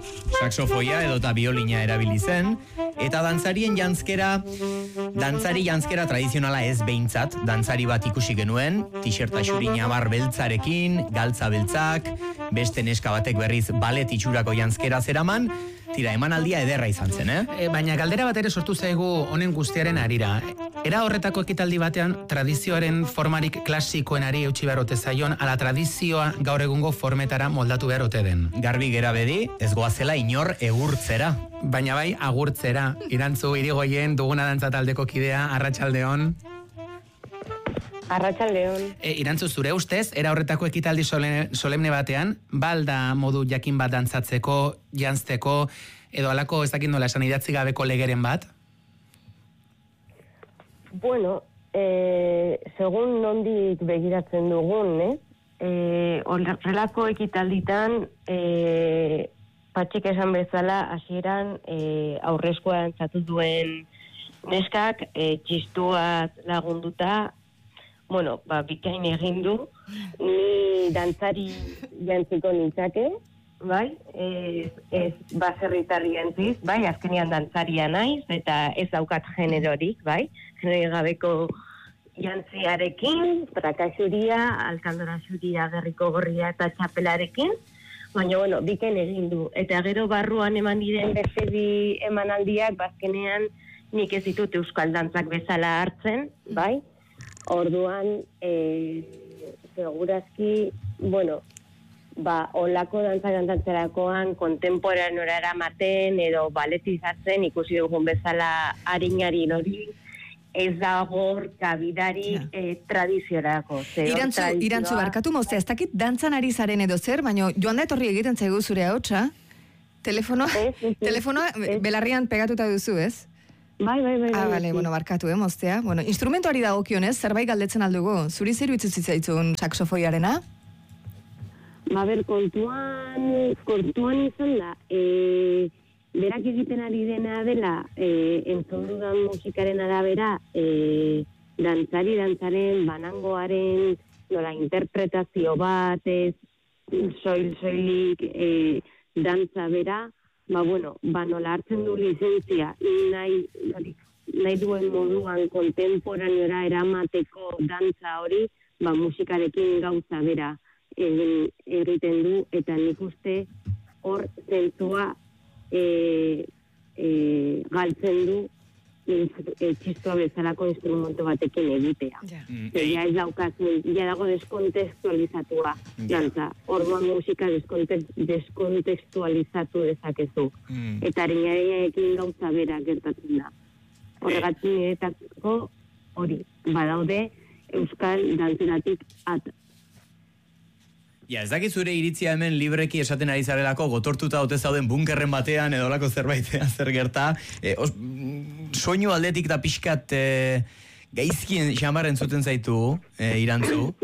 saxofoia edota biolina erabili zen, eta dantzari janzkera tradizionala ez behintzat, dantzari bat ikusi genuen, t-shirta xuri ñamar beltzarekin, galtza beltzak, beste neska batek berriz balet itxurako janzkera zeraman, tira, emanaldia ederra izan zen, Baina galdera bat ere sortu zaigu honen guztiaren arira. Era horretako ekitaldi batean, tradizioaren formarik klasikoenari eutxi beharote zaion, ala tradizioa gaur egungo formetara moldatu beharote den. Garbi gera bedi, ez goazela inor egurtzera. Baina bai, agurtzera. Irantzu Irigoyen duguna dantza taldeko kidea, arratsaldeon. Arratsaldeon. Irantzu, zure ustez, era horretako ekitaldi solemne batean, balda modu jakin bat dantzatzeko, janzteko, edo alako ez dakit nola esan idatzi gabeko legeren bat? Bueno, segun nondik begiratzen dugun, horrelako ekitalditan, Patxik esan bezala, hasieran aurrezkoa dantzatu duen neskak, txistuat lagunduta, bueno, bikain egin du, ni dantzari jantziko nintzake, bai, ez baserritarri jantziz, bai, azkenean dantzaria naiz, eta ez daukat generorik, bai, genero gabeko jantziarekin, prakaxuria, alkandora xuria, gerriko gorria eta txapelarekin, baina, bueno, bikain egin du. Eta gero barruan eman diren beste bi emanaldiak, bazkenean nik ez ditut euskal dantzak bezala hartzen, bai, orduan, segurazki, bueno, olako dantzak dantzerakoan kontemporaneora eramaten edo baletizatzen ikusi dugun bezala harinari hori ez dago kabidari tradiziorako. Irantzu barkatu moztea, ez dakit dantzan ari zaren edo zer, baina joan da etorri egiten zaigu zure ahotsa, telefonoa belarrian pegatuta duzu, ez? Bai. Bale, bueno, barkatu, moztea. Bueno, instrumentuari dagokionez, zerbait galdetzen aldugu. Zuri zer iruditzen zitzaitzun saxofoiarena? Kontuan izan da, berak egiten ari dena dela, entzun dudan musikaren arabera, dantzaren, banangoaren, nola, interpretazio bat, soilik, dantza bera, nola hartzen du lizentzia, nahi duen moduan kontemporaneora eramateko dantza hori, musikarekin gauza bera egiten du, eta nik uste hor zentzua galtzen du txistua bezalako instrumento batekin egitea. Ja ez daukazen, ja dago deskontekstualizatua dantza. Orduan musika deskontekstualizatu dezakezu. Eta harinarekin gauza bera gertatzen da. Horregatik niretako hori, badaude euskal dantzeratik at. Ja, ez dakit zure iritzia hemen libreki esaten ari zarelako gotortuta ote zauden bunkerren batean edo lako zerbaitean zer gerta. Soinu aldetik da pixkat gaizkien xamarren zuten zaitu, Irantzu?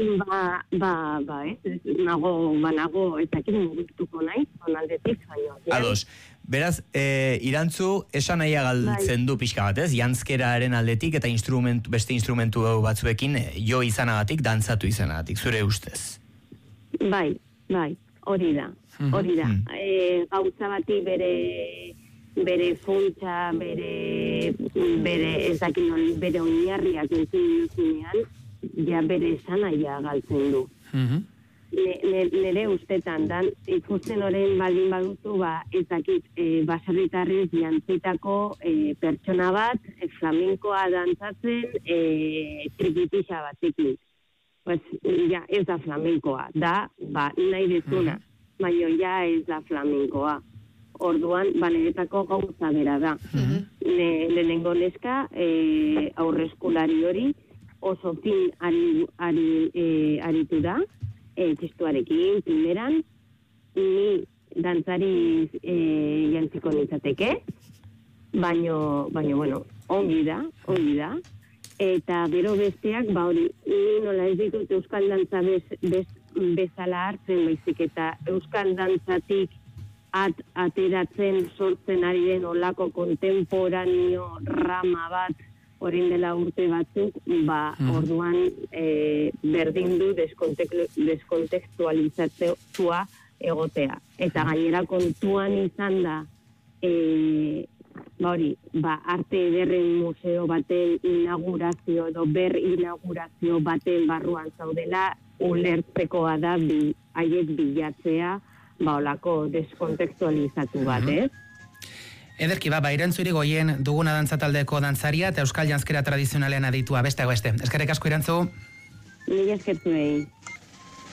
Nago ez dakit mugituko nahi, aldetik baino. Ados. Beraz, Irantzu esan nahia galtzen du pixka bat, ez? Janzkeraren aldetik eta beste instrumentu batzuekin jo izanagatik, dantzatu izanagatik, zure ustez. Bai, hori da. Gauza bati bere funtsa, bere ezakin bere oinarriak entzunean, ja bere esanaia galtzen du. Nere ustetan dan, ikusten horren baldin baduzu, ezakit baserritarrez jantzitako pertsona bat, flamenkoa dantzatzen trikitixa batekin. Pues ja ez da flamenkoa, da nahi dezuna, baina ja ez da flamenkoa. Orduan, niretako gauza bera da. Lehenengo neska, aurreskolari hori, oso fin aritu da, txistuarekin, primeran, ni dantzari jantziko nintzateke, baina, bueno, ongi da, eta gero besteak, hori, ni nola ez ditut euskal dantza bezala hartzen, baizik eta euskal dantzatik ateratzen sortzen ari den olako kontemporaneo rama bat orain dela urte batzuk, orduan berdin du deskontekstualizatua egotea. Eta gainera kontuan izan da, arte ederren museo baten inaugurazio edo inaugurazio baten barruan zaudela, ulertzekoa da haiek bilatzea, olako deskontekstualizatu bat, Ederki, Irantzu Irigoyen duguna dantzataldeko dantzaria eta euskal janzkera tradizionalean aditua, beste. Eskerrik asko, Irantzu. Mila eskertu egin.